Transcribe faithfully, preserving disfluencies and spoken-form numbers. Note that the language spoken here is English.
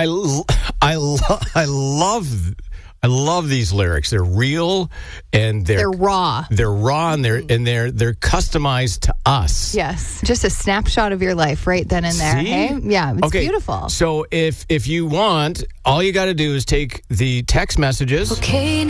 I, I, lo- I love I love these lyrics. They're real and they're, They're raw. They're raw and they're and they're they're customized to us. Yes. Just a snapshot of your life right then and there. See? Hey? Yeah, it's Okay, beautiful. So if if you want, all you got to do is take the text messages. Okay.